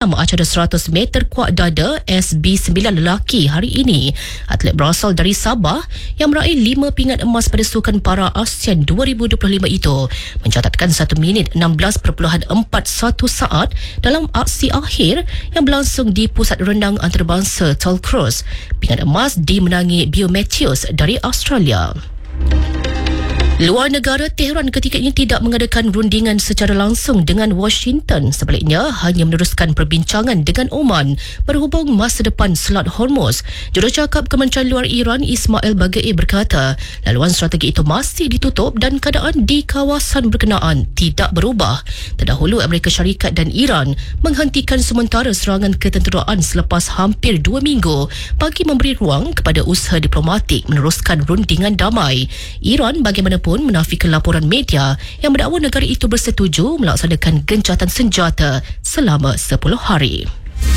dalam acara 100 meter kuat dada SB9 lelaki hari ini. Atlet berasal dari Sabah yang meraih 5 pingat emas pada Sukan Para ASEAN 2025 itu mencatatkan 1 minit 16.41 saat dalam aksi akhir yang berlangsung di Pusat Renang Antarabangsa Telcross. Pingat emas dimenangi Bio Matthews dari Australia. Luar negara, Tehran ketika ini tidak mengadakan rundingan secara langsung dengan Washington. Sebaliknya, hanya meneruskan perbincangan dengan Oman berhubung masa depan Selat Hormuz. Jurucakap Kementerian Luar Iran Ismail Baqai berkata, laluan strategi itu masih ditutup dan keadaan di kawasan berkenaan tidak berubah. Terdahulu, Amerika Syarikat dan Iran menghentikan sementara serangan ketenteraan selepas hampir 2 minggu bagi memberi ruang kepada usaha diplomatik meneruskan rundingan damai. Iran bagaimanapun menafikan laporan media yang mendakwa negara itu bersetuju melaksanakan gencatan senjata selama 10 hari.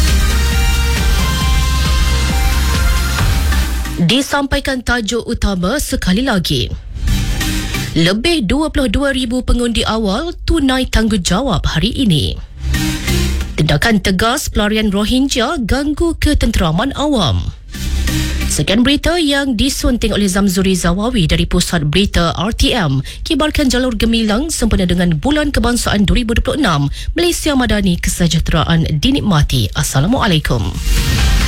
Disampaikan tajuk utama sekali lagi. Lebih 22,000 pengundi awal tunai tanggungjawab hari ini. Tindakan tegas pelarian Rohingya ganggu ketenteraman awam. Sekian berita yang disunting oleh Zamzuri Zawawi dari Pusat Berita RTM. Kibarkan jalur gemilang sempena dengan Bulan Kebangsaan 2026. Malaysia Madani, kesejahteraan dinikmati. Assalamualaikum.